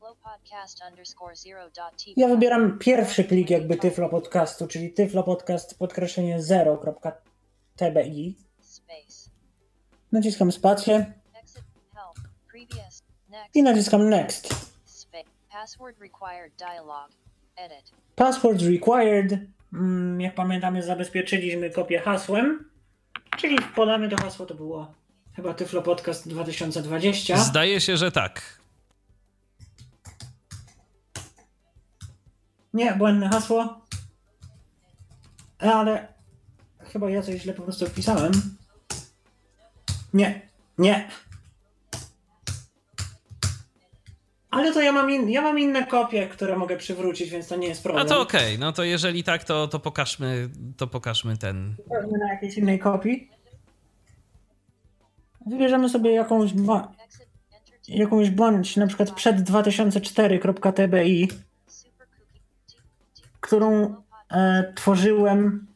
Ja wybieram pierwszy plik jakby Tyflo Podcastu, czyli Tyflo Podcast podkreślenie 0.tbi. Space. Naciskam spację Exit. Help. Previous. Next. i naciskam next. Space. Password required dialog. Edit. Password required. Jak pamiętamy, zabezpieczyliśmy kopię hasłem, czyli podamy to hasło, to było chyba Tyflo Podcast 2020. Zdaje się, że tak. Nie, błędne hasło. Ale chyba ja coś źle po prostu wpisałem. Nie. Ale to ja mam inne kopie, które mogę przywrócić, więc to nie jest problem. A to okej, no to jeżeli tak, to pokażmy ten. Pokażmy na jakiejś innej kopii. Wybierzemy sobie Exit. Enter. jakąś bądź na przykład przed 2004.tbi, Super cookie. którą tworzyłem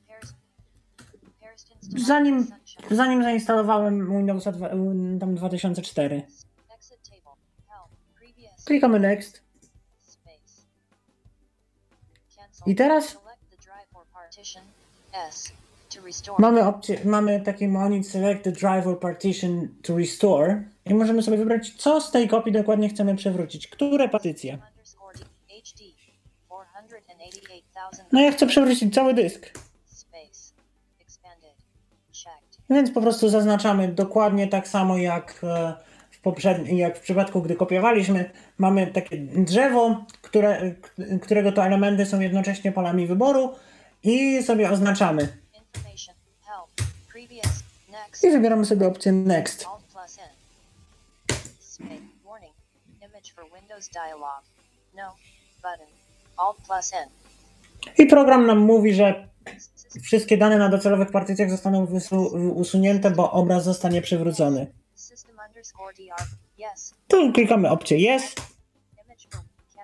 zanim zainstalowałem Windowsa tam 2004. Exit table. Help. Previous. Klikamy next. Space. Cancel. I teraz Select the drive or partition. S. To restore. Mamy taki monit select the driver partition to restore i możemy sobie wybrać, co z tej kopii dokładnie chcemy przewrócić. Które partycje. HD 488,000. No ja chcę przewrócić cały dysk. Space. Expanded. Checked. Więc po prostu zaznaczamy dokładnie tak samo jak jak w przypadku, gdy kopiowaliśmy. Mamy takie drzewo, którego to elementy są jednocześnie polami wyboru i sobie oznaczamy. Information. Help. Previous. Next. I wybieramy sobie opcję Next. Alt plus N. Space. Warning. Image for Windows dialog. No. Button. Alt plus N. I program nam mówi, że wszystkie dane na docelowych partycjach zostaną usunięte, bo obraz zostanie przywrócony. System_DR. Yes. Tu klikamy opcję Yes